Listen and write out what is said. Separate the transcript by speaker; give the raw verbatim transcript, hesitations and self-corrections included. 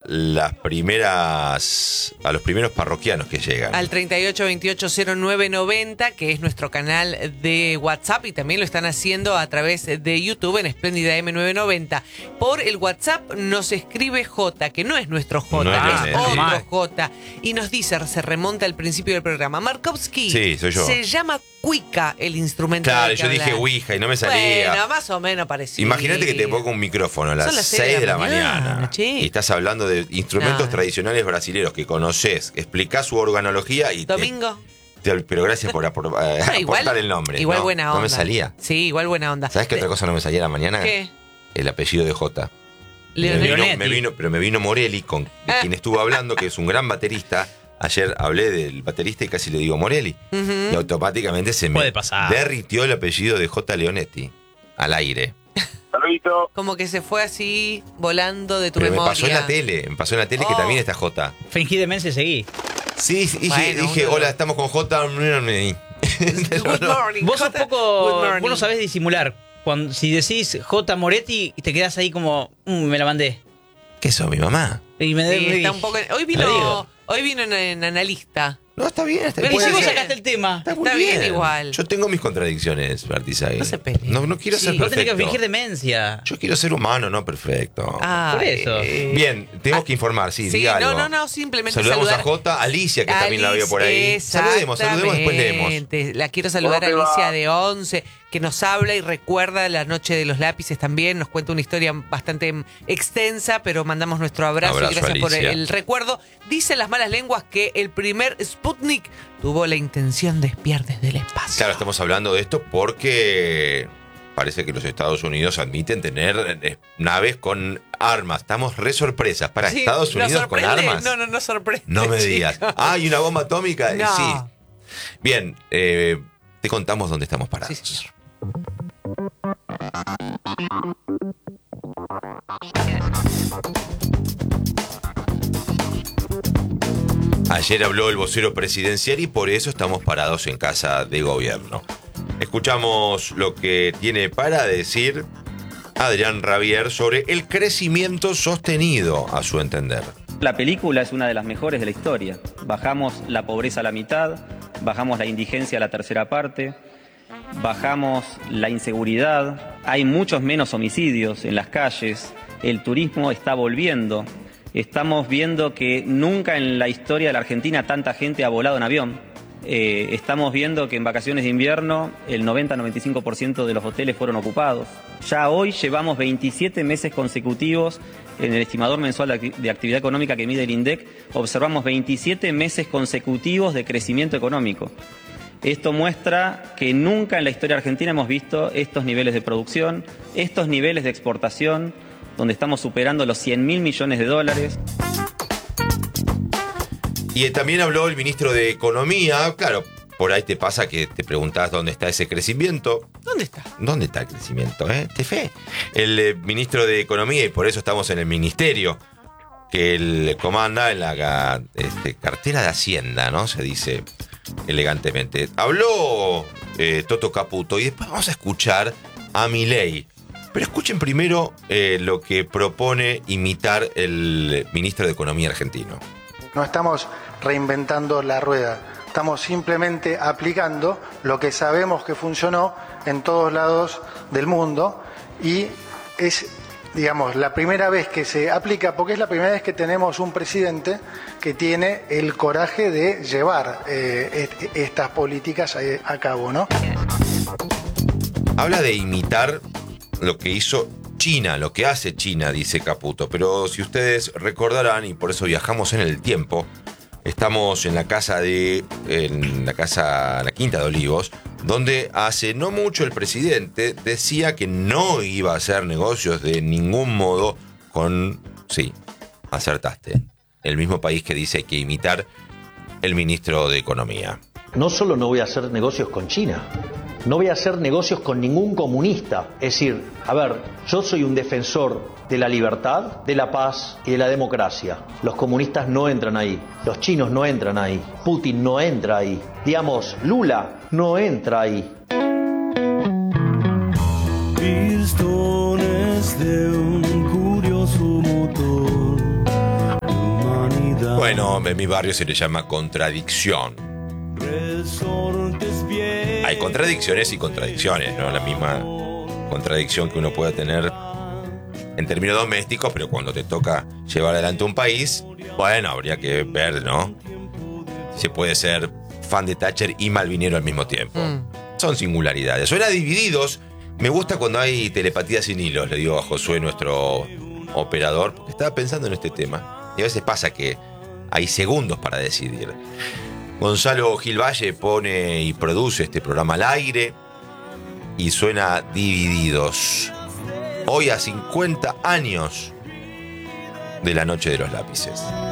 Speaker 1: las primeras, a los primeros parroquianos que llegan.
Speaker 2: Al treinta y ocho veintiocho cero nueve noventa, que es nuestro canal de WhatsApp, y también lo están haciendo a través de YouTube en Espléndida M novecientos noventa. Por el WhatsApp nos escribe J, que no es nuestro J,
Speaker 1: No
Speaker 2: es,
Speaker 1: es
Speaker 2: otro
Speaker 3: Mal.
Speaker 2: J, y nos dice, se remonta al principio del programa, Markovsky,
Speaker 1: Sí, soy yo.
Speaker 2: se llama cuica el instrumento.
Speaker 1: Claro,
Speaker 2: del que
Speaker 1: yo dije
Speaker 2: hablan.
Speaker 1: Ouija y no me salía.
Speaker 2: Bueno, más o menos parecido.
Speaker 1: Imagínate que te pongo un micrófono a las
Speaker 2: Son las
Speaker 1: seis de la mañana,
Speaker 2: che.
Speaker 1: y estás hablando de instrumentos
Speaker 2: No.
Speaker 1: tradicionales brasileños que conoces, explicás su organología y te-
Speaker 2: Domingo.
Speaker 1: te- pero gracias por apor- eh,
Speaker 2: No, igual-
Speaker 1: aportar el nombre.
Speaker 2: Igual
Speaker 1: no,
Speaker 2: buena onda.
Speaker 1: No me salía.
Speaker 2: Sí, igual buena onda.
Speaker 1: ¿Sabes qué otra cosa no me salía a la mañana?
Speaker 2: ¿Qué?
Speaker 1: El apellido de J. Me
Speaker 2: Leonel.
Speaker 1: vino,
Speaker 3: Leonetti.
Speaker 1: me vino- pero me vino Morelli, con de
Speaker 2: Ah.
Speaker 1: quien estuvo hablando, que es un gran baterista. Ayer hablé del baterista y casi le digo Morelli.
Speaker 2: Ujú.
Speaker 1: Y automáticamente se me
Speaker 3: Puede pasar.
Speaker 1: derritió el apellido de J. Leonetti al aire.
Speaker 4: Saludito.
Speaker 2: Como que se fue así volando de tu
Speaker 1: Pero me
Speaker 2: memoria.
Speaker 1: pasó en la tele, me pasó en la tele que
Speaker 2: Oh.
Speaker 1: también está J.
Speaker 3: Fingí demencia y seguí.
Speaker 1: Sí, dije,
Speaker 2: Bueno,
Speaker 1: dije
Speaker 2: uno-
Speaker 1: hola, estamos con J.
Speaker 2: Good morning.
Speaker 3: Vos sos
Speaker 2: J.
Speaker 3: poco.
Speaker 2: Good morning.
Speaker 3: Vos no sabés disimular. Cuando, si decís J. Moretti y te quedás ahí como. "Mm, me la mandé.
Speaker 1: ¿Qué sos, mi mamá?
Speaker 3: Y me
Speaker 2: Sí, está un poco. Hoy
Speaker 3: Lo
Speaker 2: vino,
Speaker 3: digo.
Speaker 2: hoy vino en, en analista.
Speaker 1: No, está bien, está
Speaker 2: Pero
Speaker 3: Y
Speaker 1: puede
Speaker 3: si vos
Speaker 1: ser.
Speaker 3: sacaste el tema.
Speaker 1: Está muy
Speaker 2: Está bien igual.
Speaker 1: Yo tengo mis contradicciones, Bartizaga.
Speaker 2: No se peleen.
Speaker 1: No, no quiero
Speaker 2: Sí.
Speaker 1: ser
Speaker 3: Vos tenés que
Speaker 1: perfecto.
Speaker 3: fingir demencia.
Speaker 1: Yo quiero ser humano, no perfecto.
Speaker 2: Ah,
Speaker 3: Por eso.
Speaker 2: eh,
Speaker 1: Bien, tenemos
Speaker 2: ah,
Speaker 1: que informar, sí,
Speaker 2: sí,
Speaker 1: diga
Speaker 2: no,
Speaker 1: algo.
Speaker 2: no, no, simplemente
Speaker 1: Saludamos
Speaker 2: saludar-
Speaker 1: a J, Alicia, que también la veo por ahí.
Speaker 2: Alice,
Speaker 1: Saludemos, saludemos, después leemos.
Speaker 2: exactamente. La quiero saludar a
Speaker 4: ¿Cómo te
Speaker 2: Alicia
Speaker 4: va?
Speaker 2: de once, que nos habla y recuerda la noche de los lápices también. Nos cuenta una historia bastante extensa, pero mandamos nuestro abrazo,
Speaker 1: Abrazo,
Speaker 2: y gracias por
Speaker 1: Alicia.
Speaker 2: el recuerdo. Dicen las malas lenguas que el primer Sputnik tuvo la intención de espiar desde el espacio.
Speaker 1: Claro, estamos hablando de esto porque parece que los Estados Unidos admiten tener eh, naves con armas. Estamos re sorpresas. Para
Speaker 2: Sí,
Speaker 1: Estados
Speaker 2: ¿nos
Speaker 1: Unidos con
Speaker 2: sorprende?
Speaker 1: armas.
Speaker 2: No, no, no sorprende.
Speaker 1: No me
Speaker 2: chicos.
Speaker 1: digas. Ah, ¿hay una bomba atómica?
Speaker 2: No.
Speaker 1: Sí. Bien, eh, te contamos dónde estamos parados.
Speaker 2: Sí, señor.
Speaker 1: Ayer habló el vocero presidencial y por eso estamos parados en casa de gobierno. Escuchamos lo que tiene para decir Adrián Rabier sobre el crecimiento sostenido, a su entender.
Speaker 5: La película es una de las mejores de la historia. Bajamos la pobreza a la mitad, bajamos la indigencia a la tercera parte, bajamos la inseguridad, hay muchos menos homicidios en las calles, el turismo está volviendo. Estamos viendo que nunca en la historia de la Argentina tanta gente ha volado en avión. Eh, estamos viendo que en vacaciones de invierno el noventa a noventa y cinco por ciento de los hoteles fueron ocupados. Ya hoy llevamos veintisiete meses consecutivos en el estimador mensual de, acti- de actividad económica que mide el INDEC. Observamos veintisiete meses consecutivos de crecimiento económico. Esto muestra que nunca en la historia argentina hemos visto estos niveles de producción, estos niveles de exportación, donde estamos superando los cien mil millones de dólares.
Speaker 1: Y eh, también habló el ministro de Economía. Claro, por ahí te pasa que te preguntás dónde está ese crecimiento.
Speaker 2: ¿Dónde está?
Speaker 1: ¿Dónde está el crecimiento? Eh? ¿Te fe? El eh, ministro de Economía, y por eso estamos en el ministerio, que él comanda en la este, cartera de Hacienda, ¿no? Se dice elegantemente. Habló eh, Toto Caputo y después vamos a escuchar a Milei. Pero escuchen primero eh, lo que propone imitar el ministro de Economía argentino.
Speaker 6: No estamos reinventando la rueda, estamos simplemente aplicando lo que sabemos que funcionó en todos lados del mundo y es, digamos, la primera vez que se aplica, porque es la primera vez que tenemos un presidente que tiene el coraje de llevar eh, est- estas políticas a, a cabo, ¿no?
Speaker 1: Habla de imitar lo que hizo China, lo que hace China, dice Caputo. Pero si ustedes recordarán, y por eso viajamos en el tiempo, estamos en la casa de, en la casa, la Quinta de Olivos, donde hace no mucho el presidente decía que no iba a hacer negocios de ningún modo con, sí, acertaste, el mismo país que dice que imitar el ministro de Economía.
Speaker 7: No solo no voy a hacer negocios con China, no voy a hacer negocios con ningún comunista. Es decir, a ver, yo soy un defensor de la libertad, de la paz y de la democracia. Los comunistas no entran ahí, los chinos no entran ahí, Putin no entra ahí, digamos, Lula no entra ahí.
Speaker 8: Pistones de un curioso motor
Speaker 1: Bueno, en mi barrio se le llama contradicción. Hay contradicciones y contradicciones, ¿no? La misma contradicción que uno puede tener en términos domésticos, pero cuando te toca llevar adelante un país, bueno, habría que ver, ¿no? Si se puede ser fan de Thatcher y malvinero al mismo tiempo. Mm. Son singularidades. Suena Divididos. Me gusta cuando hay telepatía sin hilos, le digo a Josué, nuestro operador, porque estaba pensando en este tema. Y a veces pasa que hay segundos para decidir. Gonzalo Gil Valle pone y produce este programa al aire y suena Divididos. Hoy a cincuenta años de la Noche de los Lápices.